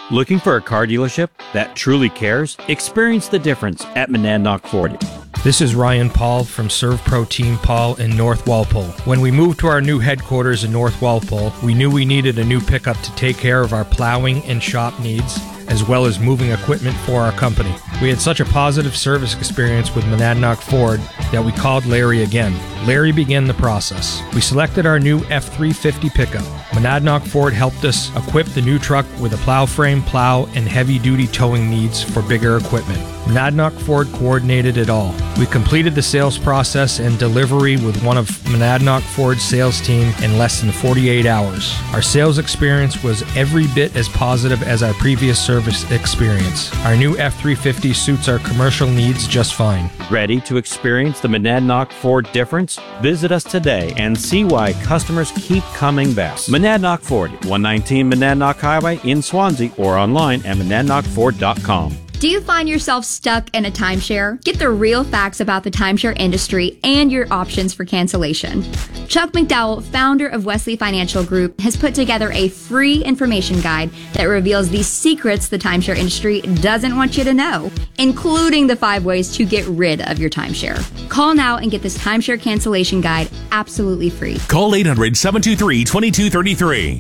Looking for a car dealership that truly cares? Experience the difference at Monadnock Ford. This is Ryan Paul from ServPro Team Paul in North Walpole. When we moved to our new headquarters in North Walpole, we knew we needed a new pickup to take care of our plowing and shop needs, as well as moving equipment for our company. We had such a positive service experience with Monadnock Ford that we called Larry again. Larry began the process. We selected our new F-350 pickup. Monadnock Ford helped us equip the new truck with a plow frame, plow, and heavy-duty towing needs for bigger equipment. Monadnock Ford coordinated it all. We completed the sales process and delivery with one of Monadnock Ford's sales team in less than 48 hours. Our sales experience was every bit as positive as our previous service experience. Our new F-350 suits our commercial needs just fine. Ready to experience the Monadnock Ford difference? Visit us today and see why customers keep coming back. Monadnock Ford, 119 Monadnock Highway in Swansea, or online at monadnockford.com. Do you find yourself stuck in a timeshare? Get the real facts about the timeshare industry and your options for cancellation. Chuck McDowell, founder of Wesley Financial Group, has put together a free information guide that reveals the secrets the timeshare industry doesn't want you to know, including the 5 ways to get rid of your timeshare. Call now and get this timeshare cancellation guide absolutely free. Call 800-723-2233.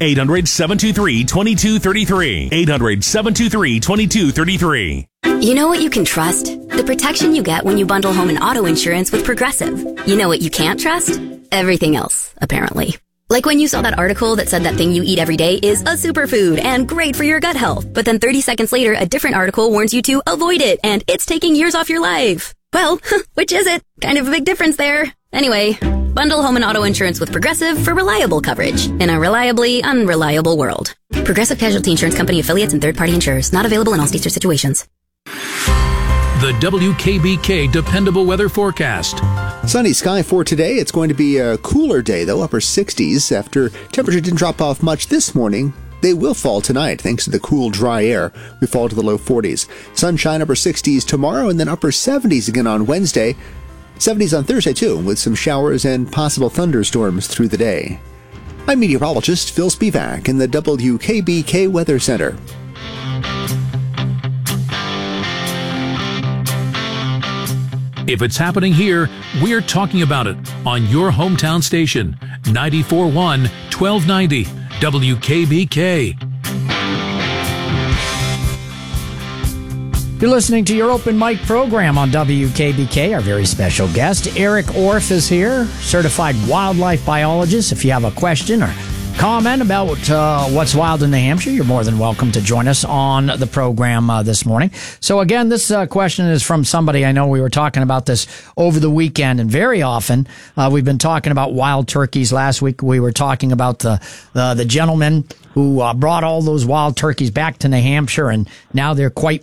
800-723-2233. 800-723-2233. You know what you can trust? The protection you get when you bundle home and auto insurance with Progressive. You know what you can't trust? Everything else, apparently. Like when you saw that article that said that thing you eat every day is a superfood and great for your gut health. But then 30 seconds later, a different article warns you to avoid it and it's taking years off your life. Well, which is it? Kind of a big difference there. Anyway, bundle home and auto insurance with Progressive for reliable coverage in a reliably unreliable world. Progressive Casualty Insurance Company affiliates and third-party insurers. Not available in all states or situations. The WKBK Dependable Weather Forecast. Sunny sky for today. It's going to be a cooler day, though, upper 60s. After temperature didn't drop off much this morning, they will fall tonight thanks to the cool, dry air. We fall to the low 40s. Sunshine, upper 60s tomorrow, and then upper 70s again on Wednesday. 70s on Thursday, too, with some showers and possible thunderstorms through the day. I'm meteorologist Phil Spivak in the WKBK Weather Center. If it's happening here, we're talking about it on your hometown station, 94.1 1290 WKBK. You're listening to your open mic program on WKBK. Our very special guest, Eric Orff, is here, certified wildlife biologist. If you have a question or comment about what's wild in New Hampshire, you're more than welcome to join us on the program this morning. So again, this question is from somebody I know. We were talking about this over the weekend, and very often we've been talking about wild turkeys. Last week we were talking about the gentleman who brought all those wild turkeys back to New Hampshire, and now they're quite